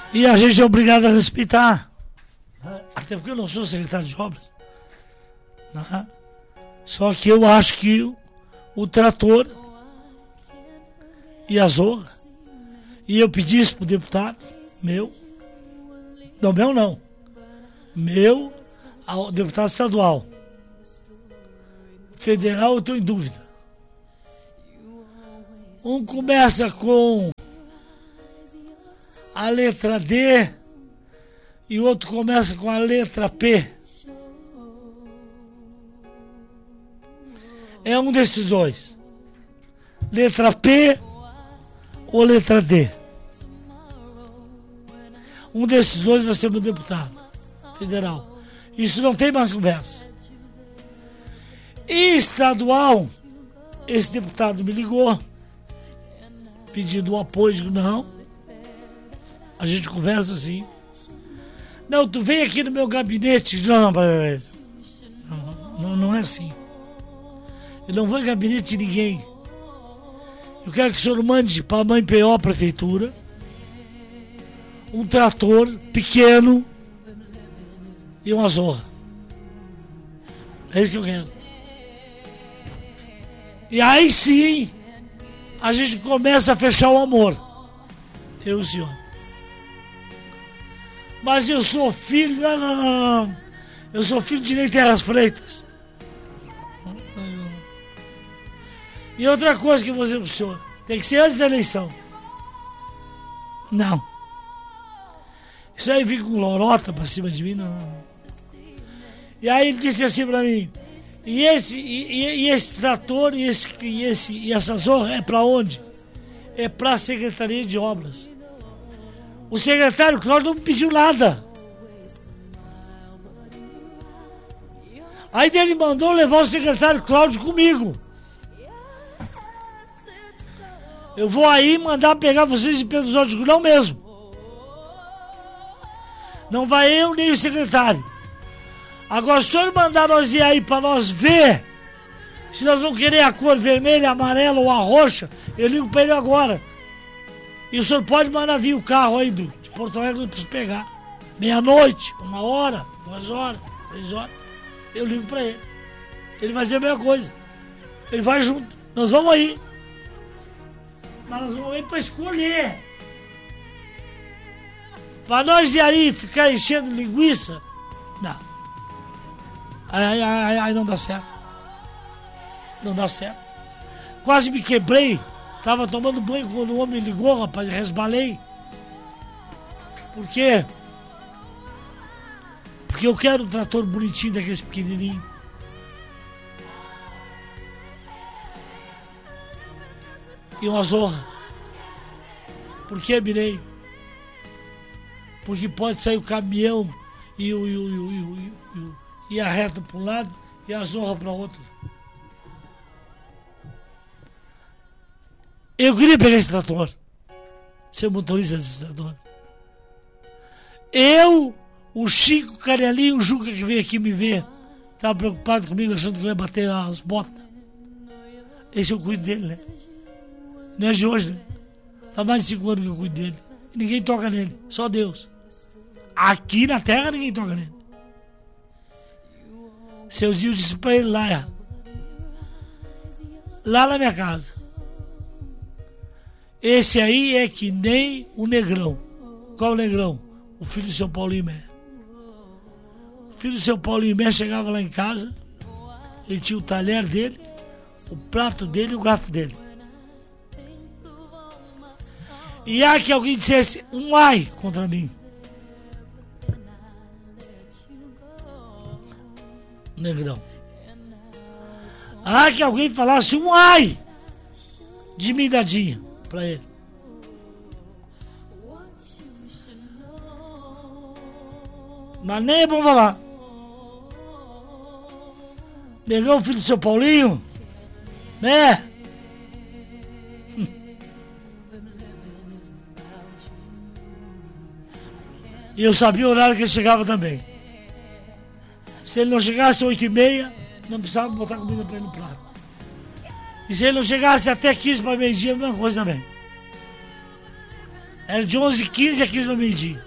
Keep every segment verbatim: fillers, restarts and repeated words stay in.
E a gente é obrigado a respeitar. Até porque eu não sou secretário de obras. Né? Só que eu acho que o, o trator e a zorra, e eu pedi isso pro deputado, meu, não, meu não, meu, ao deputado estadual, federal eu estou em dúvida. Um começa com a letra D e o outro começa com a letra P. É um desses dois. Letra P ou letra D. Um desses dois vai ser meu deputado federal. Isso não tem mais conversa. E estadual, esse deputado me ligou pedindo o apoio. Digo, não, a gente conversa assim. Não, tu vem aqui no meu gabinete. Não, não, não, não, não é assim. Eu não vou em gabinete de ninguém. Eu quero que o senhor mande para a Mãe P O, prefeitura, um trator pequeno e uma zorra. É isso que eu quero. E aí sim, a gente começa a fechar o amor. Eu e o senhor. Mas eu sou filho... Não, não, não, não. Eu sou filho de Ney Terras Freitas. E outra coisa que eu vou dizer pro senhor, tem que ser antes da eleição. Não. Isso aí fica com lorota pra cima de mim, não. E aí ele disse assim pra mim, e esse, e, e esse trator e, esse, e, esse, e essa zorra é pra onde? É pra Secretaria de Obras. O secretário Cláudio não me pediu nada. Aí ele mandou levar o secretário Cláudio comigo. Eu vou aí mandar pegar vocês de Pedro Osório. Não mesmo. Não vai eu nem o secretário. Agora, se o senhor mandar nós ir aí para nós ver se nós vamos querer a cor vermelha, amarela ou a roxa, eu ligo para ele agora. E o senhor pode mandar vir o carro aí do, de Porto Alegre, não preciso pegar. Meia-noite, uma hora, duas horas, três horas. Eu ligo para ele. Ele vai dizer a mesma coisa. Ele vai junto. Nós vamos aí. Mas nós vamos aí para escolher. Para nós ir aí ficar enchendo linguiça, não. Aí, aí, aí não dá certo. Não dá certo. Quase me quebrei. Tava tomando banho quando o homem ligou, rapaz, resbalei. Por quê? Porque eu quero um trator bonitinho daqueles pequenininhos. E uma zorra. Por que, Mirei? Porque pode sair o caminhão e, o, e, o, e, o, e, o, e, o, e a reta para um lado e a zorra para o outro. Eu queria pegar esse trator, ser motorista desse trator. Eu, o Chico, o Canelinho, o Juca que veio aqui me ver, estava preocupado comigo, achando que eu ia bater as botas. Esse eu cuido dele, né? Não é de hoje, né? Faz mais de cinco anos que eu cuido dele. E ninguém toca nele, só Deus. Aqui na terra ninguém toca nele. Seu Zio disse pra ele lá, lá na minha casa. Esse aí é que nem o Negrão. Qual o Negrão? O filho do seu Paulinho Mé. O filho do seu Paulinho Mé chegava lá em casa, ele tinha o talher dele, o prato dele e o garfo dele. E há que alguém dissesse um ai contra mim. Negrão. Há que alguém falasse um ai de mim dadinha pra ele. Mas nem é bom falar. Negão, filho do seu Paulinho, né? E eu sabia o horário que ele chegava também. Se ele não chegasse às oito e meia, não precisava botar comida para ele no prato. E se ele não chegasse até quinze para meio-dia, a mesma coisa também. Era de onze e quinze a quinze para meio-dia.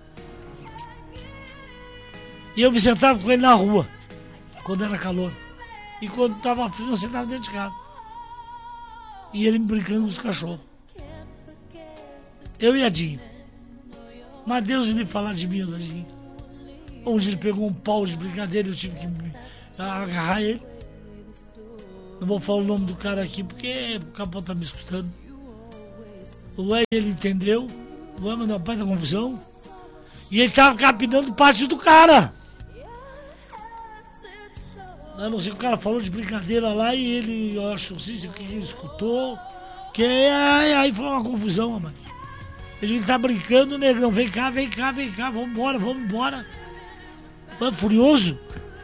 E eu me sentava com ele na rua, quando era calor. E quando estava frio, eu sentava dentro de casa. E ele me brincando com os cachorros. Eu e a Dinho. Mas Deus lhe falar de mim, da Dinho. Onde ele pegou um pau de brincadeira, eu tive que agarrar ele. Não vou falar o nome do cara aqui, porque o capô tá me escutando. O Ué, ele entendeu. O Ué mandou a pai da confusão. E ele tava capinando o pátio do cara. Eu não sei, o cara falou de brincadeira lá e ele, eu acho, não sei se o que ele escutou. Que aí, aí foi uma confusão, mano. A gente tá brincando, negão, vem cá, vem cá, vem cá, vamos embora, vamos embora. Mano, furioso.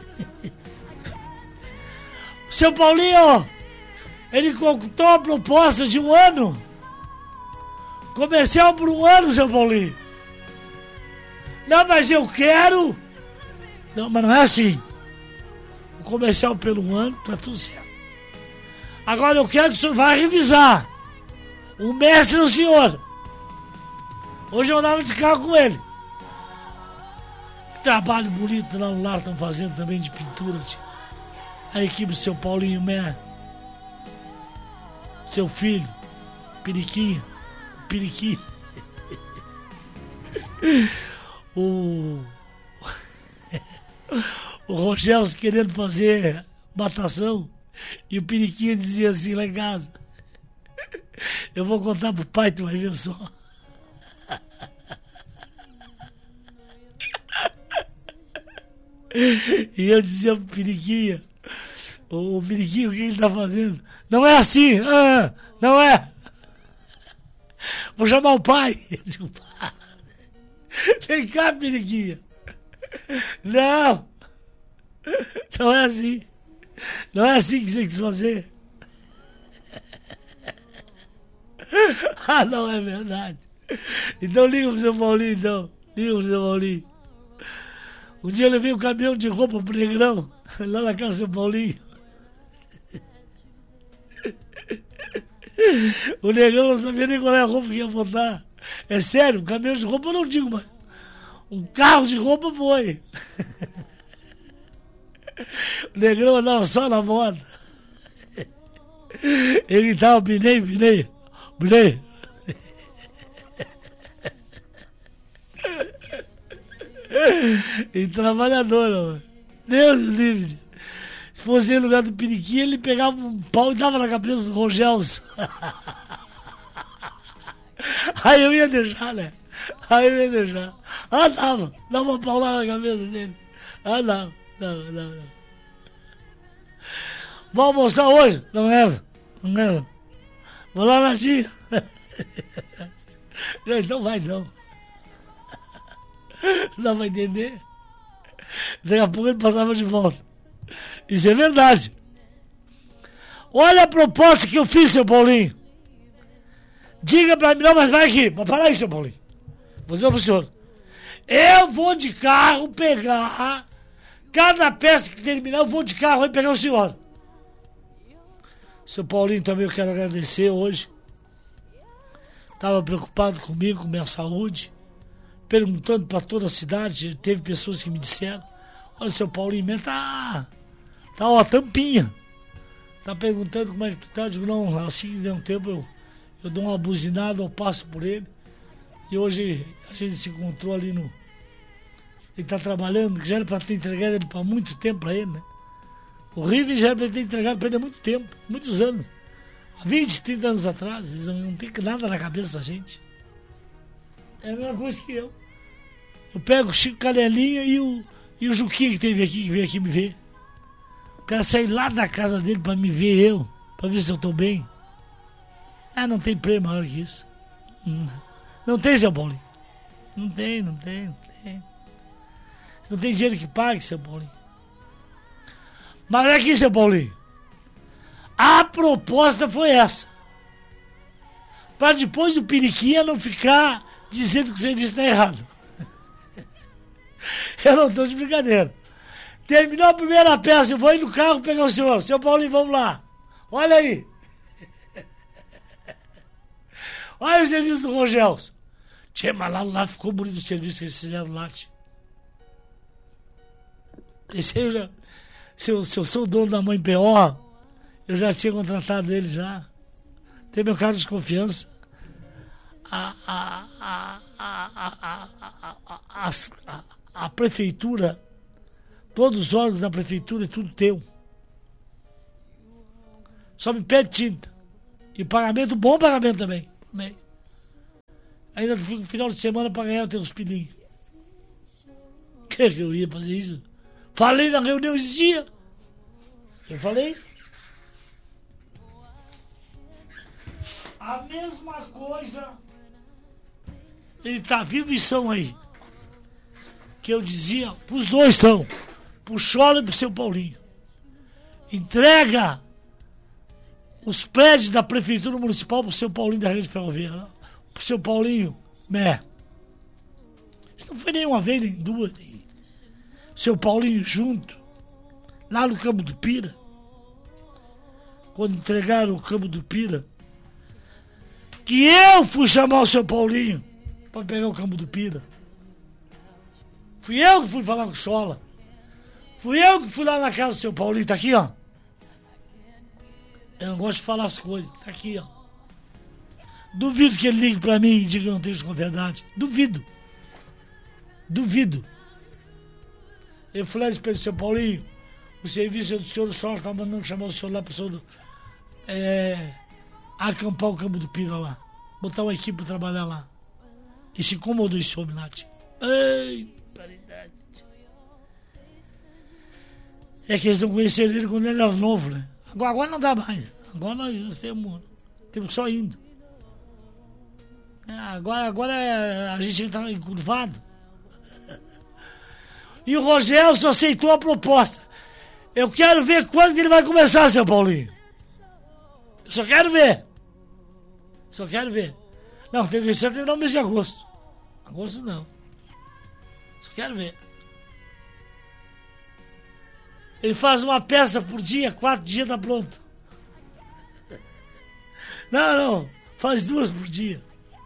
Seu Paulinho, ele contou a proposta de um ano. Comercial por um ano, seu Paulinho. Não, mas eu quero. Não, mas não é assim. O comercial pelo um ano, tá tudo certo. Agora eu quero que o senhor vá revisar. O mestre é o senhor. Hoje eu andava de carro com ele. Trabalho bonito lá no lar estão fazendo também de pintura, tio. A equipe do seu Paulinho Mé. Seu filho, Periquinha. Periquinha. o... o Rogério querendo fazer matação. E o Periquinha dizia assim lá em casa: eu vou contar pro pai, tu vai ver só. E eu dizia pro Periquinha: ô Periquinho, o que ele tá fazendo? Não é assim, ah, não é. Vou chamar o pai. Eu digo: vem cá, Periquinha. Não, não é assim. Não é assim que você quis fazer. Ah, não é verdade. Então liga pro seu Paulinho, então. Liga pro seu Paulinho. Um dia eu levei um caminhão de roupa pro Negrão, lá na casa do seu Paulinho. O Negrão não sabia nem qual é a roupa que ia botar. É sério, um caminhão de roupa eu não digo, mas um carro de roupa foi. O Negrão andava só na moda. Ele tava pinei, pinei, pinei. E trabalhador, mano. Deus livre. Se fosse no lugar do Periquinho, ele pegava um pau e dava na cabeça do Rogelson. Aí eu ia deixar, né? Aí eu ia deixar. Ah, dava. Dava uma paulada na cabeça dele. Ah, não. Não, não, não. Vou almoçar hoje? Não era. Não era. Vou lá na tia. Não, então vai não. Não vai entender. Daqui a pouco ele passava de volta. Isso é verdade. Olha a proposta que eu fiz, seu Paulinho. Diga pra mim, não, mas vai aqui. Mas para aí, seu Paulinho. Vou dizer pro senhor. Eu vou de carro pegar. Cada peça que terminar, eu vou de carro e pegar o senhor. Seu Paulinho também eu quero agradecer hoje. Estava preocupado comigo, com minha saúde. Perguntando para toda a cidade. Teve pessoas que me disseram: olha, seu Paulinho, tá, tá ó, tampinha. Tá perguntando como é que tu tá. Eu digo: não, assim que der um tempo eu, eu dou uma buzinada, eu passo por ele. E hoje a gente se encontrou ali no... Ele tá trabalhando, que já era para ter entregado ele para muito tempo para ele, né? O Rive já era para ter entregado para ele há muito tempo, muitos anos. Há vinte, trinta anos atrás. Eles não, não tem nada na cabeça da gente. É a mesma coisa que eu. Eu pego o Chico Canelinha e o, e o Juquinha que teve aqui, que veio aqui me ver. O cara sai lá da casa dele para me ver eu, para ver se eu tô bem. Ah, não tem prêmio maior que isso. Hum. Não tem, seu Paulinho. Não tem, não tem, não tem. Não tem dinheiro que pague, seu Paulinho. Mas aqui, seu Paulinho, a proposta foi essa. Para depois do Periquinha não ficar dizendo que o serviço está errado. Eu não estou de brincadeira. Terminou a primeira peça, eu vou ir no carro pegar o senhor. Seu Paulinho, vamos lá. Olha aí. Olha o serviço do Rogelson. Tchê, mas lá, lá ficou bonito o serviço que eles fizeram lá, tchê. Esse aí eu já... Se eu, se eu sou o dono da mãe P O, eu já tinha contratado ele já. Tem meu cargo de confiança. A, a, a, a, a, a, a, a, a prefeitura, todos os órgãos da prefeitura, é tudo teu. Só me pede tinta. E pagamento, bom pagamento também. Ainda fico no final de semana para ganhar os teus pilinhos. Que que eu ia fazer isso? Falei na reunião esse dia. Eu falei. A mesma coisa. Ele tá vivo e são aí. Que eu dizia, os dois estão. Pro Chola e pro seu Paulinho. Entrega os prédios da Prefeitura Municipal pro seu Paulinho da Rede Ferroviária. Pro seu Paulinho, né? Isso não foi nenhuma vez, nem duas. Nem... Seu Paulinho junto. Lá no Campo do Pira. Quando entregaram o Campo do Pira. Que eu fui chamar o seu Paulinho para pegar o Campo do Pira. Fui eu que fui falar com o Chola. Fui eu que fui lá na casa do seu Paulinho. Tá aqui, ó. Eu não gosto de falar as coisas. Tá aqui, ó. Duvido que ele ligue pra mim e diga que eu não tenho isso com verdade. Duvido. Duvido. Eu falei para ele, seu Paulinho, o serviço do senhor, o senhor está mandando chamar o senhor lá para o senhor é, acampar o Campo do Pira lá. Botar uma equipe para trabalhar lá. E se incomodou esse homem lá. Ai, paridade. É que eles não conheceram ele quando ele era novo, né? Agora, agora não dá mais. Agora nós, nós temos, temos só indo. Agora, agora a gente está encurvado. E o Rogério só aceitou a proposta. Eu quero ver quando que ele vai começar, seu Paulinho. Eu só quero ver. Só quero ver. Não, tem que deixar terminar o mês de agosto. Agosto não. Só quero ver. Ele faz uma peça por dia, quatro dias tá pronto. Não, não. Faz duas por dia.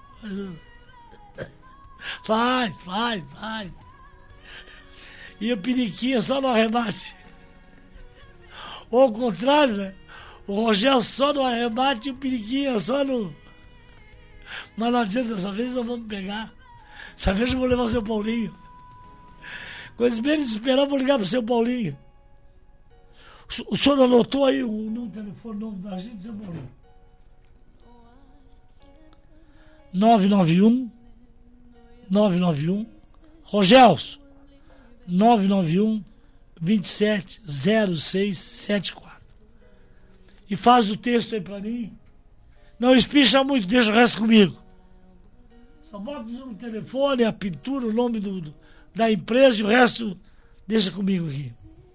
Faz, faz, faz. E o Periquinha só no arremate. Ou ao contrário, né? O Rogério só no arremate e o Periquinha só no... Mas não adianta, dessa vez nós vamos pegar. Dessa vez eu vou levar o seu Paulinho. Quando eles menos esperar, eu vou ligar pro seu Paulinho. O senhor anotou aí o número de telefone novo da gente, seu Paulinho? nove nove um nove nove um Rogério nove nove um, vinte e sete, zero seis sete quatro. E faz o texto aí pra mim. Não espicha muito, deixa o resto comigo. Só bota no telefone, a pintura, o nome do, do, da empresa e o resto deixa comigo aqui.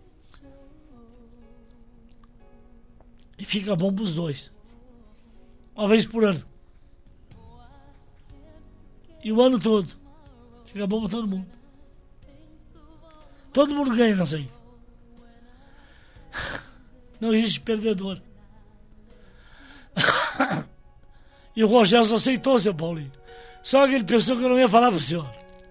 E fica bom pros dois. Uma vez por ano. E o ano todo. Fica bom pra todo mundo. Todo mundo ganha nessa aí. Não existe perdedor. E o Rogério só aceitou, seu Paulinho. Só que ele pensou que eu não ia falar pro senhor.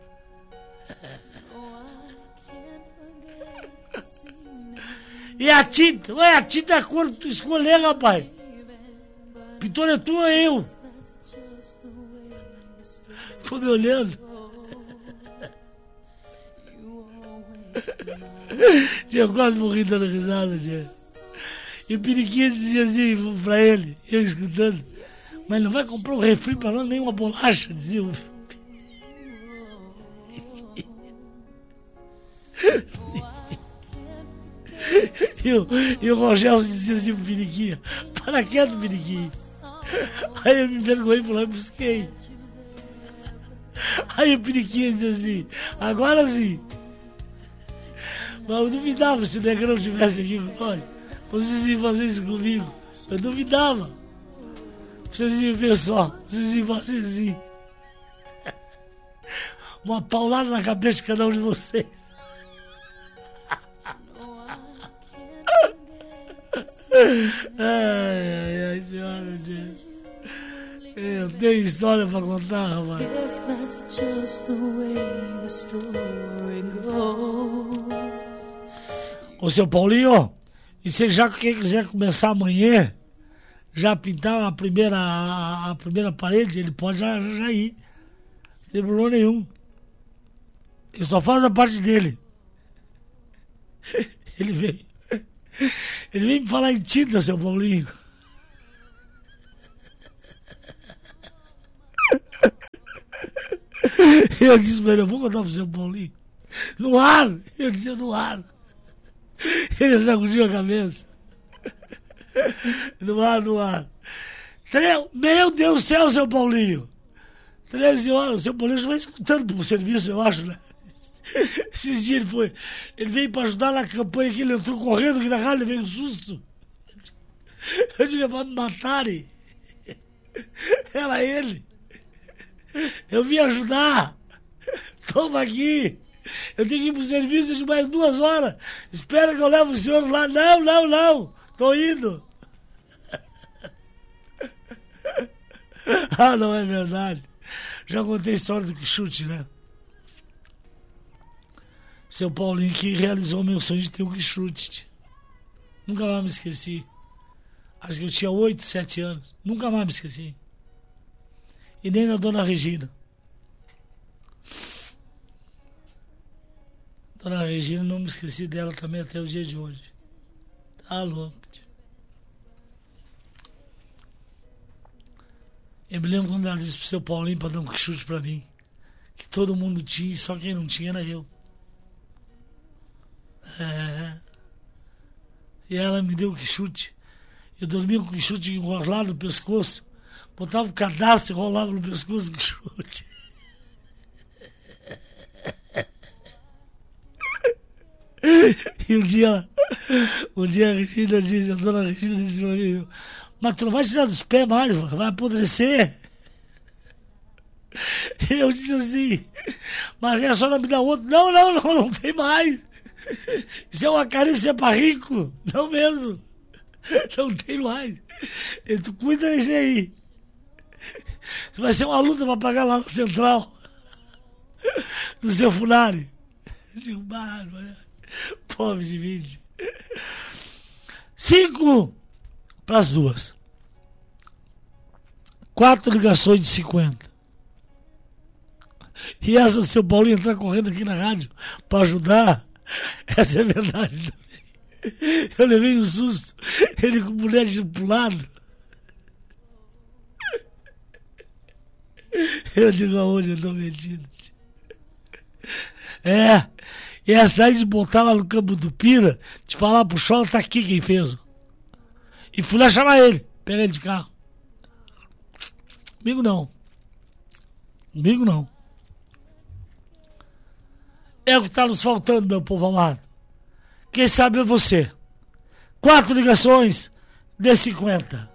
E a tinta? Ué, a tinta é a cor que tu escolher, rapaz. Pintor é tu ou eu? Tô me olhando. Eu quase morri dando risada, tia. E o Periquinho dizia assim pra ele, eu escutando, mas não vai comprar um refri pra nós, nem uma bolacha, dizia o... E o, e o Rogério dizia assim pro Periquinho, para quieto, Periquinho. Aí eu me envergonhei e falei, eu busquei. Aí o Periquinho dizia assim, agora sim. Mas eu duvidava se o Negrão estivesse aqui com nós. Vocês iam fazer isso comigo. Eu duvidava. Vocês iam ver só. Vocês iam fazer assim. Uma paulada na cabeça de cada um de vocês. Ai, ai, ai, senhora, Deus. Eu tenho história pra contar, rapaz. Guess that's just the way the story goes. Ô, seu Paulinho, e se já quem quiser começar amanhã, já pintar a primeira, a, a primeira parede, ele pode já, já ir. Não tem problema nenhum. Ele só faz a parte dele. Ele veio. Ele veio me falar em tinta, seu Paulinho. Eu disse pra ele, eu vou contar pro seu Paulinho. No ar! Eu disse, no ar. Ele sacudiu a cabeça. No ar, no ar. Meu Deus do céu, seu Paulinho. treze horas, o seu Paulinho já vai escutando pro serviço, eu acho, né? Esses dias ele foi. Ele veio pra ajudar na campanha que ele entrou correndo aqui na rádio, ele veio um susto. Eu digo, é pra me matarem. Era ele. Eu vim ajudar. Toma aqui. Eu tenho que ir pro serviço de mais duas horas. Espera que eu levo o senhor lá. Não, não, não. Tô indo. Ah, não é verdade. Já contei a história do Quixote, né? Seu Paulinho que realizou meu sonho de ter um Quixote. Nunca mais me esqueci. Acho que eu tinha oito, sete anos. Nunca mais me esqueci. E nem da Dona Regina. Dona Regina, não me esqueci dela também até o dia de hoje. Tá louco. Eu me lembro quando ela disse pro seu Paulinho pra dar um Quixote pra mim. Que todo mundo tinha e só quem não tinha era eu. É. E ela me deu o Quixote. Eu dormia com o Quixote enrolado no pescoço. Botava o cadarço e rolava no pescoço do Quixote. E um dia, um dia a Regina disse, a dona Regina disse pra mim, mas tu não vai tirar dos pés mais, vai apodrecer. E eu disse assim, mas a senhora me dá outro. Não, não, não, não tem mais. Isso é uma carícia pra rico. Não mesmo. Não tem mais. E tu cuida desse aí. Isso vai ser uma luta pra pagar lá na central do seu Funari. Eu digo, bárbaro. Pobre de vinte. Cinco para as duas. Quatro ligações de cinquenta. E essa do seu Paulinho entrar correndo aqui na rádio para ajudar. Essa é verdade também. Eu levei um susto. Ele com mulher pro lado. Eu digo, aonde eu tô metido? É. E essa aí de botar lá no campo do Pira, de falar pro Chola, tá aqui quem fez. E fui lá chamar ele, pegar ele de carro. Comigo não. Comigo não. É o que tá nos faltando, meu povo amado. Quem sabe é você. Quatro ligações de cinquenta.